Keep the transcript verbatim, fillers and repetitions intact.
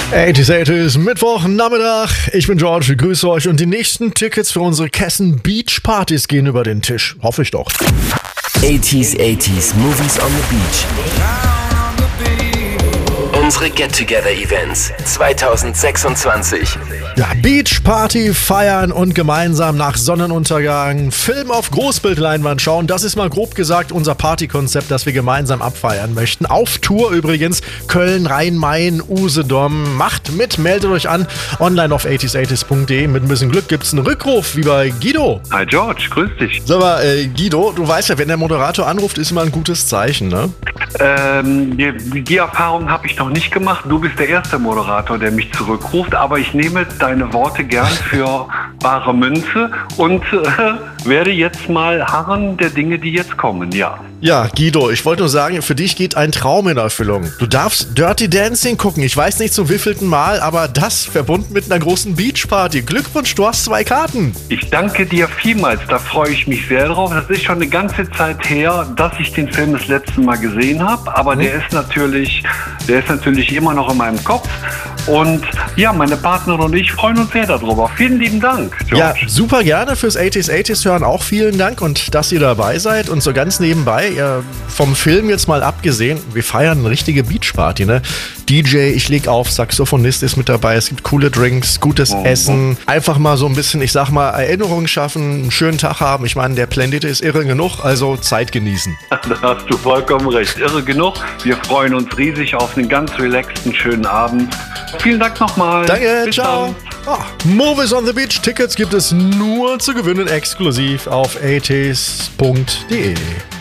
achtziger, achtziger, Mittwoch, Nachmittag. Ich bin George, ich grüße euch und die nächsten Tickets für unsere Kessen Beach Partys gehen über den Tisch. Hoffe ich doch. achtziger, achtziger, Movies on the Beach. Unsere Get-Together-Events zweitausendsechsundzwanzig. Ja, Beach Party feiern und gemeinsam nach Sonnenuntergang Film auf Großbildleinwand schauen. Das ist mal grob gesagt unser Partykonzept, das wir gemeinsam abfeiern möchten. Auf Tour übrigens Köln, Rhein-Main, Usedom. Macht mit, meldet euch an. Online auf achtziger, achtziger punkt de. Mit ein bisschen Glück gibt's einen Rückruf, wie bei Guido. Hi George, grüß dich. Sag mal, äh, Guido, du weißt ja, wenn der Moderator anruft, ist immer ein gutes Zeichen, ne? Ähm, die, die Erfahrung habe ich noch nicht gemacht. Du bist der erste Moderator, der mich zurückruft, aber ich nehme deine Worte gern für bare Münze und äh, werde jetzt mal harren der Dinge, die jetzt kommen, ja. Ja, Guido, ich wollte nur sagen, für dich geht ein Traum in Erfüllung. Du darfst Dirty Dancing gucken. Ich weiß nicht zum wievielten Mal, aber das verbunden mit einer großen Beachparty. Glückwunsch, du hast zwei Karten. Ich danke dir vielmals, da freue ich mich sehr drauf. Das ist schon eine ganze Zeit her, dass ich den Film das letzte Mal gesehen habe, aber mhm. der ist natürlich, der ist natürlich immer noch in meinem Kopf. Und ja, meine Partnerin und ich freuen uns sehr darüber. Vielen lieben Dank, George. Ja, super gerne fürs achtziger, achtziger hören. Auch vielen Dank und dass ihr dabei seid. Und so ganz nebenbei, ja, vom Film jetzt mal abgesehen, wir feiern eine richtige Beachparty, ne? D J, ich leg auf, Saxophonist ist mit dabei, es gibt coole Drinks, gutes oh, Essen. Oh. Einfach mal so ein bisschen, ich sag mal, Erinnerungen schaffen, einen schönen Tag haben. Ich meine, der Planet ist irre genug, also Zeit genießen. Da hast du vollkommen recht. Irre genug. Wir freuen uns riesig auf einen ganz relaxten, schönen Abend. Vielen Dank nochmal. Danke, bis ciao. Oh, Movies on the Beach Tickets gibt es nur zu gewinnen exklusiv auf achtziger punkt de.